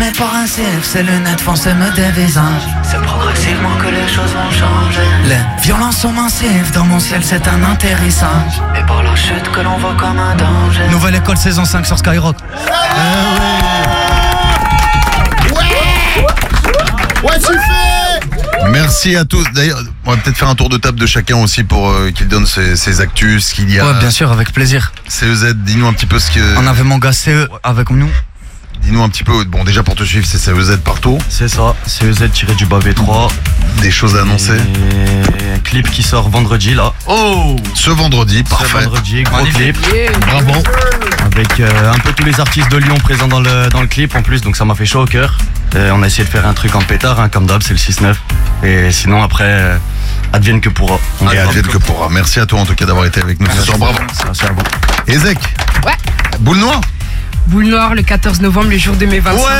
n'est pas rincé, ces lunettes font se me des visages. C'est progressivement que les choses vont changer. Les violences sont massives, dans mon ciel c'est un atterrissage. Et par la chute que l'on voit comme un danger. Nouvelle école saison 5 sur Skyrock. Ouais, tu fais. Merci à tous. D'ailleurs, on va peut-être faire un tour de table de chacun aussi pour qu'il donne ses actus, ce qu'il y a. Ouais, bien sûr, avec plaisir. CEZ, dis-nous un petit peu ce que... On avait mon gars CE avec nous. Dis-nous un petit peu, bon déjà pour te suivre c'est CEZ partout. C'est ça, CEZ-V3. Des choses à annoncer. Et un clip qui sort vendredi là. Oh, ce vendredi, parfait. Ce vendredi, gros clip. Bravo. Avec un peu tous les artistes de Lyon présents dans le clip en plus, donc ça m'a fait chaud au cœur. On a essayé de faire un truc en pétard, comme d'hab, c'est le 6-9. Et sinon après, advienne que pourra. Advienne que pourra. Merci à toi en tout cas d'avoir été avec nous ce soir, bravo. Merci à vous. Ezek. Ouais. Boule Noire. Boule Noire le 14 novembre, le jour de mes 25 ans.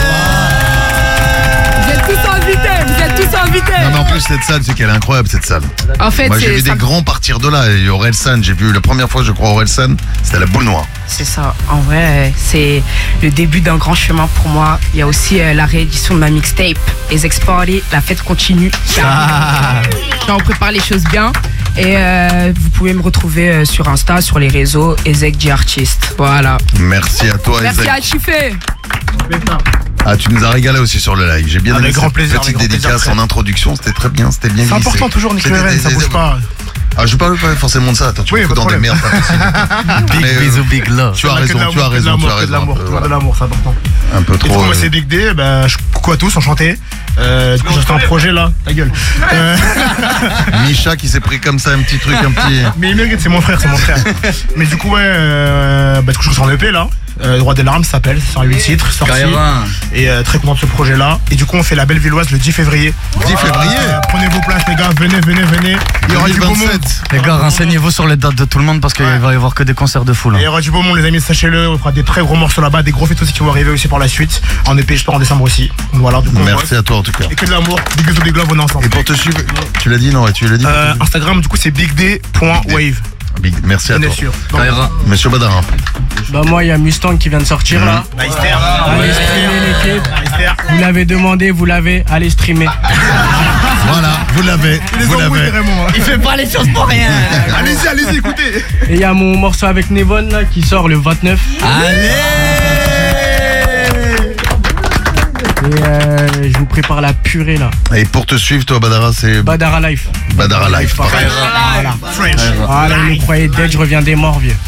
Vous êtes tous invités. Non mais en plus cette salle, c'est qu'elle est incroyable cette salle. En fait, moi j'ai vu des grands partir de là. Et Orelsan, j'ai vu la première fois je crois Orelsan, c'était à la Boule Noire. C'est ça, en vrai c'est le début d'un grand chemin pour moi. Il y a aussi la réédition de ma mixtape Ezek's Party, la fête continue. On prépare les choses bien. Et vous pouvez me retrouver sur Insta, sur les réseaux, Ezek J Artist. Voilà. Merci à toi Ezek. Merci à Chiffé. Ah, tu nous as régalé aussi sur le live. J'ai bien aimé cette petite dédicace en introduction. C'était très bien, c'était bien glissé. C'est important toujours, Nicolas, ça bouge pas. Ah, je parle pas forcément de ça. Attends, tu me fous dans des merdes, pas possible. Big bisous, big love. Tu as raison. De l'amour, c'est important. Un peu trop. Et du coup, moi, c'est Big D. Coucou à tous, enchanté. Du coup, j'ai un projet là, ta gueule. Misha qui s'est pris comme ça un petit truc, un petit. Mais il mérite, c'est mon frère. Mais du coup, ouais, du coup, je suis en EP là. Droit des larmes, ça s'appelle, c'est un 8 titres, sorti. Et très content de ce projet là. Et du coup, on fait la Bellevilloise le 10 février. 10 février. Prenez vos places, les gars, venez. Il y aura du beau monde. Les gars, renseignez-vous sur les dates de tout le monde parce qu'il va y avoir que des concerts de fou là. Et il y aura du beau monde, les amis, sachez-le. On fera des très gros morceaux là-bas, des gros feats aussi qui vont arriver aussi par la suite. En EP, j'espère en décembre aussi. Voilà, du coup, merci à toi en tout cas. Et que de l'amour, big bisous, big love, on est ensemble. Et pour te suivre, tu l'as dit, non, tu l'as dit. Instagram, du coup, c'est bigd.wave. Merci à toi. Sûr. Monsieur Badara. Bah moi il y a Mustang qui vient de sortir là. Allez streamer l'équipe. Vous l'avez demandé, vous l'avez, allez streamer. Voilà, vous l'avez. Il fait pas les choses pour rien. Allez-y, écoutez. Et il y a mon morceau avec Nevon là qui sort le 29. Allez. Et je vous prépare la purée là. Et pour te suivre, toi, Badara, c'est. Badara Life. Badara Life, pareil. Voilà, vous croyez dès que je reviens des morts, vieux.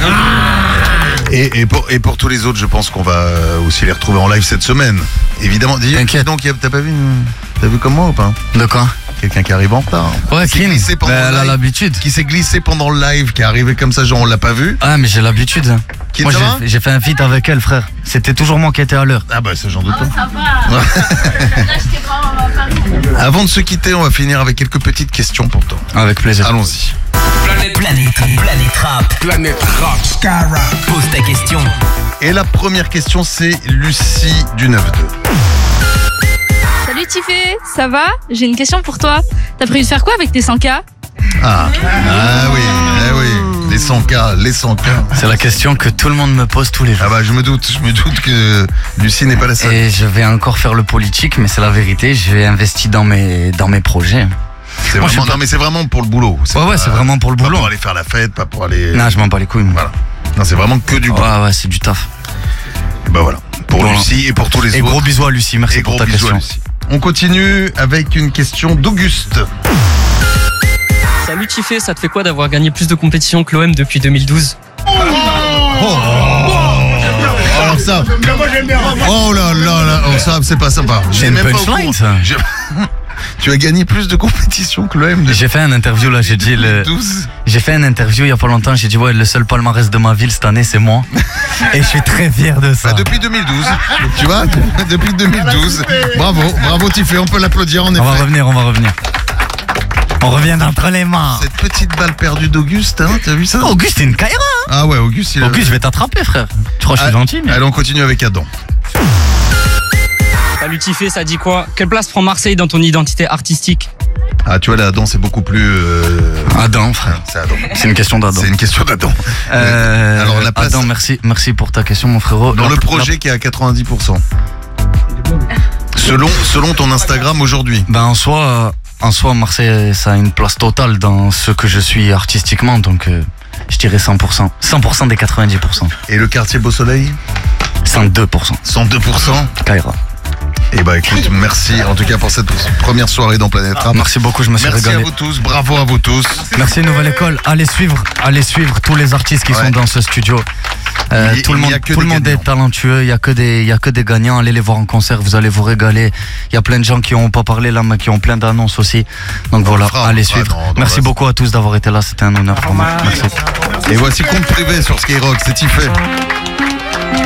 Et pour tous les autres, je pense qu'on va aussi les retrouver en live cette semaine. Évidemment. T'inquiète. Donc, t'as pas vu. T'as vu comme moi ou pas? De quoi? Quelqu'un qui arrive en retard. Ouais, Krim. Elle a l'habitude. Qui s'est glissé pendant le live, qui est arrivé comme ça, genre on l'a pas vu. Ah, mais j'ai l'habitude. Moi, j'ai fait un feat avec elle, frère. C'était toujours moi qui étais à l'heure. Ah, bah, ça, j'en doute pas. Ça va. Là, j'étais pas. Avant de se quitter, on va finir avec quelques petites questions pour toi. Avec plaisir. Allons-y. Planète Rap. Skyrock. Pose ta question. Et la première question, c'est Lucie du 9-2. Salut Tiffé, ça va? J'ai une question pour toi. T'as prévu de faire quoi avec tes 100K? Ah oui, les 100K. C'est la question que tout le monde me pose tous les jours. Ah bah je me doute que Lucie n'est pas la seule. Et je vais encore faire le politique, mais c'est la vérité, j'ai investi dans mes projets. C'est vraiment, non mais c'est vraiment pour le boulot. Ouais, c'est vraiment pour le boulot. Pas pour aller faire la fête, pas pour aller... Non, je m'en bats les couilles. Voilà. Non, c'est vraiment que du boulot. Ouais, c'est du taf. Bah voilà. Pour Lucie et pour tous les autres. Et gros bisous à Lucie, merci pour ta question. On continue avec une question d'Auguste. Salut Tiffé, ça te fait quoi d'avoir gagné plus de compétitions que l'OM depuis 2012? Alors ça... Oh là là, ça c'est pas sympa. J'ai même punchline, ça. Tu as gagné plus de compétitions que l'OM. J'ai fait un interview là, j'ai fait un interview il y a pas longtemps, j'ai dit ouais, le seul palmarès de ma ville cette année c'est moi. Et je suis très fier de ça. Bah, depuis 2012, tu vois, depuis 2012. Bravo Tiffé, on peut l'applaudir en effet. On va revenir. On revient d'entre les mains. Cette petite balle perdue d'Auguste, hein, t'as vu ça? Auguste, c'est une caïra. Ah ouais, Auguste, je vais t'attraper, frère. Tu crois que je suis gentil? Allez, on continue avec Adam. Salut Tiffé, ça dit quoi? Quelle place prend Marseille dans ton identité artistique? Ah, tu vois, là, Adam, c'est beaucoup plus... Adam, frère. C'est Adam. C'est une question d'Adam. C'est une question d'Adam. Alors, la place... Adam, merci pour ta question, mon frérot. Dans le projet qui est à 90%. Selon ton Instagram aujourd'hui. Ben en soi, Marseille, ça a une place totale dans ce que je suis artistiquement, donc je dirais 100%. 100% des 90%. Et le quartier Beau Soleil ? 102%. 102% ? Kaira. Et bah écoute, merci en tout cas pour cette première soirée dans Planète Rap. Merci beaucoup, je me suis régalé. Merci à vous tous, bravo à vous tous. Merci Nouvelle École, allez suivre tous les artistes qui sont dans ce studio. Tout le monde est talentueux, il y a que des gagnants, allez les voir en concert, vous allez vous régaler. Il y a plein de gens qui n'ont pas parlé là, mais qui ont plein d'annonces aussi. Donc voilà, allez suivre. Merci beaucoup à tous d'avoir été là, c'était un honneur pour moi. Merci. Et voici Compte Privé sur Skyrock, c'est Tiffé.